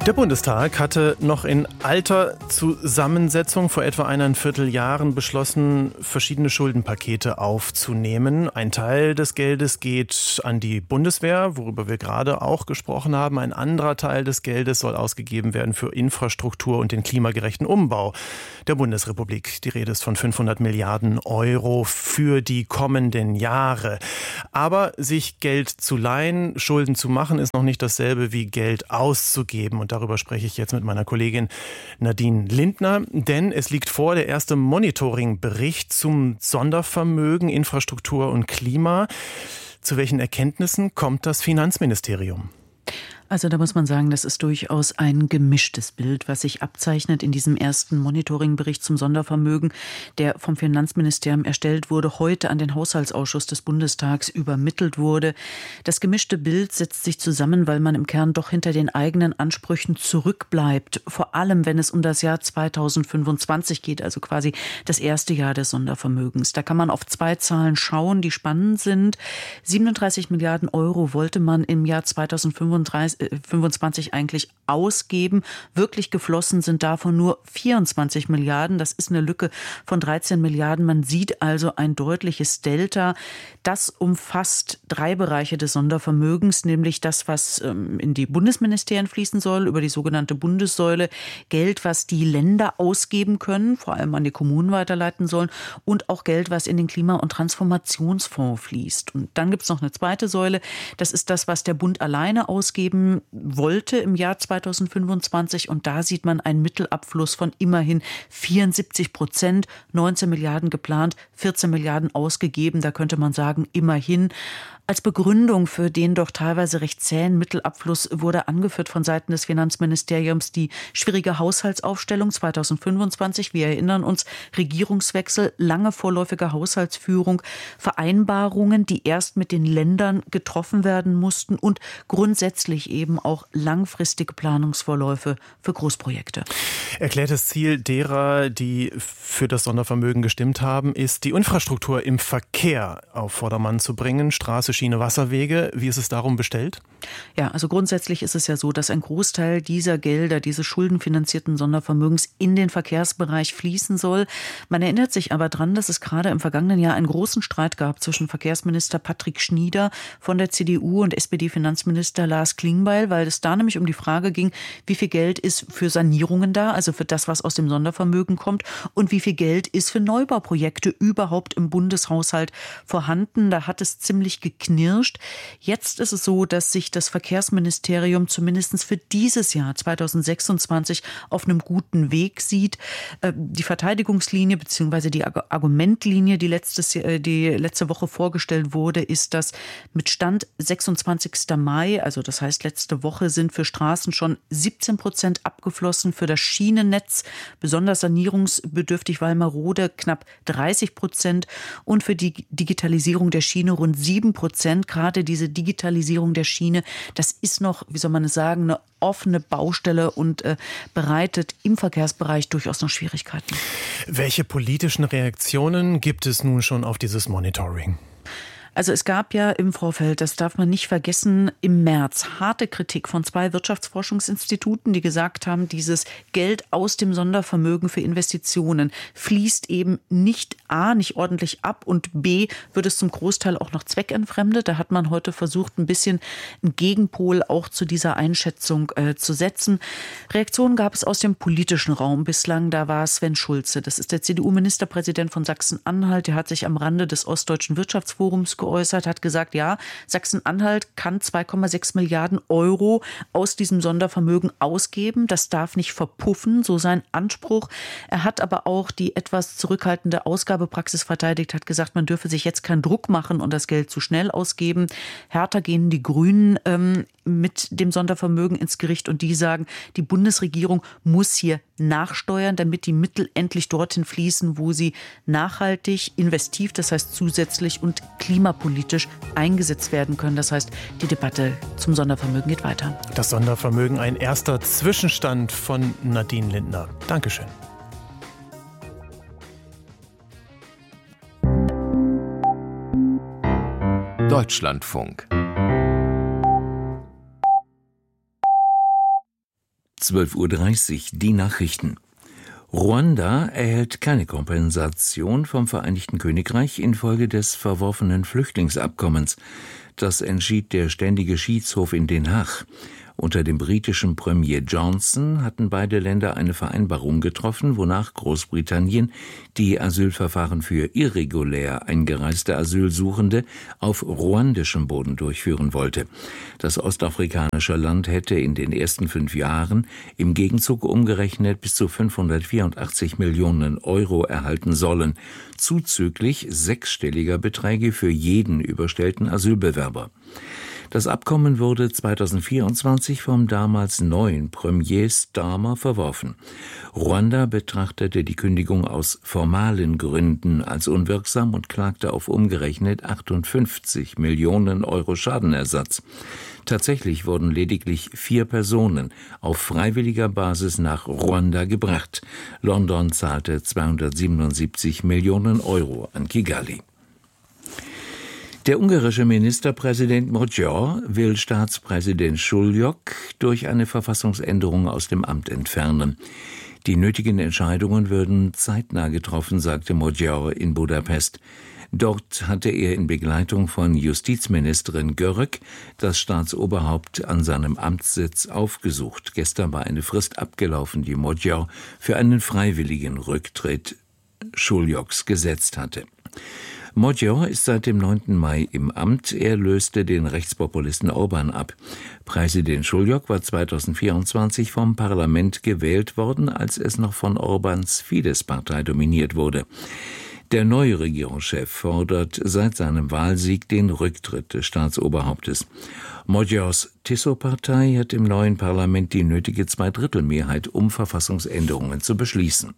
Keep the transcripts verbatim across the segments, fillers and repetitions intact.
Der Bundestag hatte noch in alter Zusammensetzung vor etwa eineinviertel Jahren beschlossen, verschiedene Schuldenpakete aufzunehmen. Ein Teil des Geldes geht an die Bundeswehr, worüber wir gerade auch gesprochen haben. Ein anderer Teil des Geldes soll ausgegeben werden für Infrastruktur und den klimagerechten Umbau der Bundesrepublik. Die Rede ist von fünfhundert Milliarden Euro für die kommenden Jahre. Aber sich Geld zu leihen, Schulden zu machen, ist noch nicht dasselbe wie Geld auszugeben. Und darüber spreche ich jetzt mit meiner Kollegin Nadine Lindner, denn es liegt vor der erste Monitoring-Bericht zum Sondervermögen Infrastruktur und Klima. Zu welchen Erkenntnissen kommt das Finanzministerium? Also da muss man sagen, das ist durchaus ein gemischtes Bild, was sich abzeichnet in diesem ersten Monitoringbericht zum Sondervermögen, der vom Finanzministerium erstellt wurde, heute an den Haushaltsausschuss des Bundestags übermittelt wurde. Das gemischte Bild setzt sich zusammen, weil man im Kern doch hinter den eigenen Ansprüchen zurückbleibt, vor allem wenn es um das Jahr zweitausendfünfundzwanzig geht, also quasi das erste Jahr des Sondervermögens. Da kann man auf zwei Zahlen schauen, die spannend sind. siebenunddreißig Milliarden Euro wollte man im Jahr zweitausendfünfundzwanzig eigentlich ausgeben. Wirklich geflossen sind davon nur vierundzwanzig Milliarden. Das ist eine Lücke von dreizehn Milliarden. Man sieht also ein deutliches Delta. Das umfasst drei Bereiche des Sondervermögens, nämlich das, was in die Bundesministerien fließen soll, über die sogenannte Bundessäule, Geld, was die Länder ausgeben können, vor allem an die Kommunen weiterleiten sollen, und auch Geld, was in den Klima- und Transformationsfonds fließt. Und dann gibt es noch eine zweite Säule. Das ist das, was der Bund alleine ausgeben wollte im Jahr zweitausendfünfundzwanzig, und da sieht man einen Mittelabfluss von immerhin vierundsiebzig Prozent, neunzehn Milliarden geplant, vierzehn Milliarden ausgegeben, da könnte man sagen, immerhin. Als Begründung für den doch teilweise recht zähen Mittelabfluss wurde angeführt von Seiten des Finanzministeriums die schwierige Haushaltsaufstellung zweitausendfünfundzwanzig. Wir erinnern uns, Regierungswechsel, lange vorläufige Haushaltsführung, Vereinbarungen, die erst mit den Ländern getroffen werden mussten und grundsätzlich eben auch langfristige Planungsvorläufe für Großprojekte. Erklärtes Ziel derer, die für das Sondervermögen gestimmt haben, ist, die Infrastruktur im Verkehr auf Vordermann zu bringen. Straße, Schiene, Wasserwege. Wie ist es darum bestellt? Ja, also grundsätzlich ist es ja so, dass ein Großteil dieser Gelder, dieses schuldenfinanzierten Sondervermögens in den Verkehrsbereich fließen soll. Man erinnert sich aber dran, dass es gerade im vergangenen Jahr einen großen Streit gab zwischen Verkehrsminister Patrick Schnieder von der C D U und S P D-Finanzminister Lars Klingbeil, weil es da nämlich um die Frage ging, wie viel Geld ist für Sanierungen da, also für das, was aus dem Sondervermögen kommt, und wie viel Geld ist für Neubauprojekte überhaupt im Bundeshaushalt vorhanden. Da hat es ziemlich geknirscht. Jetzt ist es so, dass sich das Verkehrsministerium zumindest für dieses Jahr zweitausendsechsundzwanzig auf einem guten Weg sieht. Die Verteidigungslinie bzw. die Argumentlinie, die, letztes, die letzte Woche vorgestellt wurde, ist, dass mit Stand sechsundzwanzigsten Mai, also das heißt letzte Woche, sind für Straßen schon siebzehn Prozent abgeflossen, für das Schienennetz, besonders sanierungsbedürftig Walmerode, knapp dreißig Prozent und für die Digitalisierung der Schiene rund sieben Prozent. Gerade diese Digitalisierung der Schiene, das ist noch, wie soll man es sagen, eine offene Baustelle und äh, bereitet im Verkehrsbereich durchaus noch Schwierigkeiten. Welche politischen Reaktionen gibt es nun schon auf dieses Monitoring? Also es gab ja im Vorfeld, das darf man nicht vergessen, im März harte Kritik von zwei Wirtschaftsforschungsinstituten, die gesagt haben, dieses Geld aus dem Sondervermögen für Investitionen fließt eben nicht A, nicht ordentlich ab, und B, wird es zum Großteil auch noch zweckentfremdet. Da hat man heute versucht, ein bisschen einen Gegenpol auch zu dieser Einschätzung äh, zu setzen. Reaktionen gab es aus dem politischen Raum bislang. Da war Sven Schulze, das ist der C D U-Ministerpräsident von Sachsen-Anhalt, der hat sich am Rande des Ostdeutschen Wirtschaftsforums geäußert. geäußert, hat gesagt, ja, Sachsen-Anhalt kann zwei Komma sechs Milliarden Euro aus diesem Sondervermögen ausgeben. Das darf nicht verpuffen, so sein Anspruch. Er hat aber auch die etwas zurückhaltende Ausgabepraxis verteidigt, hat gesagt, man dürfe sich jetzt keinen Druck machen und das Geld zu schnell ausgeben. Härter gehen die Grünen ähm, mit dem Sondervermögen ins Gericht und die sagen, die Bundesregierung muss hier nachsteuern, damit die Mittel endlich dorthin fließen, wo sie nachhaltig, investiv, das heißt zusätzlich und klimapolitisch eingesetzt werden können. Das heißt, die Debatte zum Sondervermögen geht weiter. Das Sondervermögen, ein erster Zwischenstand von Nadine Lindner. Dankeschön. Deutschlandfunk zwölf Uhr dreißig, die Nachrichten. Ruanda erhält keine Kompensation vom Vereinigten Königreich infolge des verworfenen Flüchtlingsabkommens. Das entschied der Ständige Schiedshof in Den Haag. Unter dem britischen Premier Johnson hatten beide Länder eine Vereinbarung getroffen, wonach Großbritannien die Asylverfahren für irregulär eingereiste Asylsuchende auf ruandischem Boden durchführen wollte. Das ostafrikanische Land hätte in den ersten fünf Jahren im Gegenzug umgerechnet bis zu fünfhundertvierundachtzig Millionen Euro erhalten sollen, zuzüglich sechsstelliger Beträge für jeden überstellten Asylbewerber. Das Abkommen wurde zweitausendvierundzwanzig vom damals neuen Premier Starmer verworfen. Ruanda betrachtete die Kündigung aus formalen Gründen als unwirksam und klagte auf umgerechnet achtundfünfzig Millionen Euro Schadenersatz. Tatsächlich wurden lediglich vier Personen auf freiwilliger Basis nach Ruanda gebracht. London zahlte zweihundertsiebenundsiebzig Millionen Euro an Kigali. Der ungarische Ministerpräsident Magyar will Staatspräsident Schullyok durch eine Verfassungsänderung aus dem Amt entfernen. Die nötigen Entscheidungen würden zeitnah getroffen, sagte Magyar in Budapest. Dort hatte er in Begleitung von Justizministerin Görög das Staatsoberhaupt an seinem Amtssitz aufgesucht. Gestern war eine Frist abgelaufen, die Magyar für einen freiwilligen Rücktritt Schulyoks gesetzt hatte. Magyar ist seit dem neunten Mai im Amt. Er löste den Rechtspopulisten Orbán ab. Präsident Schullyok war zweitausendvierundzwanzig vom Parlament gewählt worden, als es noch von Orbáns Fidesz-Partei dominiert wurde. Der neue Regierungschef fordert seit seinem Wahlsieg den Rücktritt des Staatsoberhauptes. Magyars Tiso-Partei hat im neuen Parlament die nötige Zweidrittelmehrheit, um Verfassungsänderungen zu beschließen.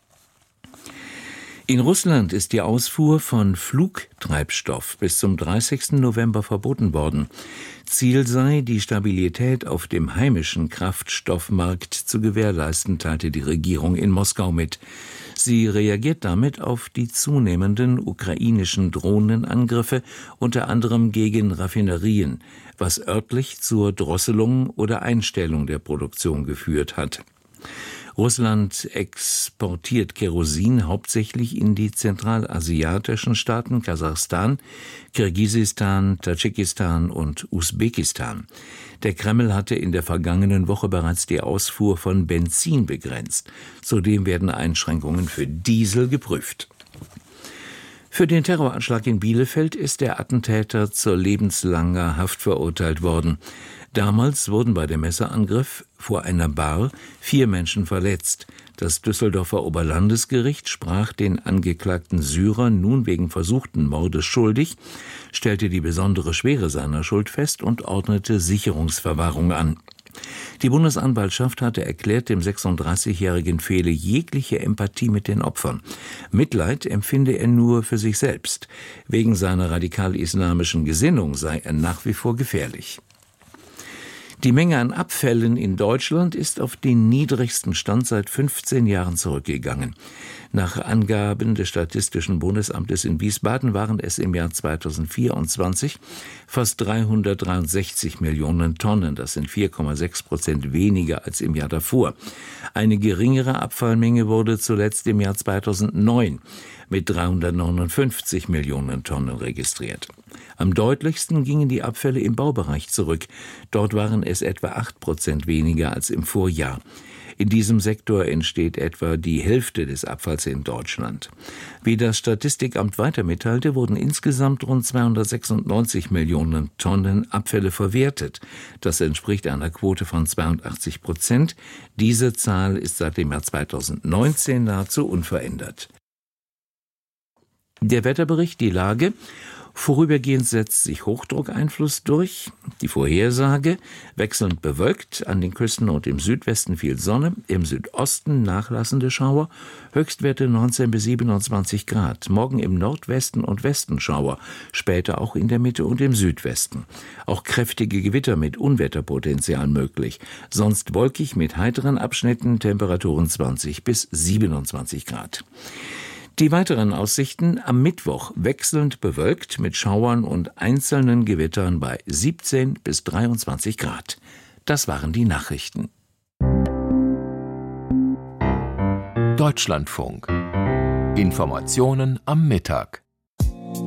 In Russland ist die Ausfuhr von Flugtreibstoff bis zum dreißigsten November verboten worden. Ziel sei, die Stabilität auf dem heimischen Kraftstoffmarkt zu gewährleisten, teilte die Regierung in Moskau mit. Sie reagiert damit auf die zunehmenden ukrainischen Drohnenangriffe, unter anderem gegen Raffinerien, was örtlich zur Drosselung oder Einstellung der Produktion geführt hat. Russland exportiert Kerosin hauptsächlich in die zentralasiatischen Staaten Kasachstan, Kirgisistan, Tadschikistan und Usbekistan. Der Kreml hatte in der vergangenen Woche bereits die Ausfuhr von Benzin begrenzt. Zudem werden Einschränkungen für Diesel geprüft. Für den Terroranschlag in Bielefeld ist der Attentäter zur lebenslanger Haft verurteilt worden. Damals wurden bei dem Messerangriff vor einer Bar vier Menschen verletzt. Das Düsseldorfer Oberlandesgericht sprach den angeklagten Syrer nun wegen versuchten Mordes schuldig, stellte die besondere Schwere seiner Schuld fest und ordnete Sicherungsverwahrung an. Die Bundesanwaltschaft hatte erklärt, dem sechsunddreißigjährigen fehle jegliche Empathie mit den Opfern. Mitleid empfinde er nur für sich selbst. Wegen seiner radikal-islamischen Gesinnung sei er nach wie vor gefährlich. Die Menge an Abfällen in Deutschland ist auf den niedrigsten Stand seit fünfzehn Jahren zurückgegangen. Nach Angaben des Statistischen Bundesamtes in Wiesbaden waren es im Jahr zweitausendvierundzwanzig fast dreihundertdreiundsechzig Millionen Tonnen. Das sind vier Komma sechs Prozent weniger als im Jahr davor. Eine geringere Abfallmenge wurde zuletzt im Jahr zweitausendneun mit dreihundertneunundfünfzig Millionen Tonnen registriert. Am deutlichsten gingen die Abfälle im Baubereich zurück. Dort waren es etwa acht Prozent weniger als im Vorjahr. In diesem Sektor entsteht etwa die Hälfte des Abfalls in Deutschland. Wie das Statistikamt weiter mitteilte, wurden insgesamt rund zweihundertsechsundneunzig Millionen Tonnen Abfälle verwertet. Das entspricht einer Quote von zweiundachtzig Prozent. Diese Zahl ist seit dem Jahr zweitausendneunzehn nahezu unverändert. Der Wetterbericht, die Lage. Vorübergehend setzt sich Hochdruckeinfluss durch. Die Vorhersage: wechselnd bewölkt, an den Küsten und im Südwesten viel Sonne, im Südosten nachlassende Schauer, Höchstwerte neunzehn bis siebenundzwanzig Grad. Morgen im Nordwesten und Westen Schauer, später auch in der Mitte und im Südwesten. Auch kräftige Gewitter mit Unwetterpotenzial möglich. Sonst wolkig mit heiteren Abschnitten, Temperaturen zwanzig bis siebenundzwanzig Grad. Die weiteren Aussichten: am Mittwoch wechselnd bewölkt mit Schauern und einzelnen Gewittern bei siebzehn bis dreiundzwanzig Grad. Das waren die Nachrichten. Deutschlandfunk. Informationen am Mittag.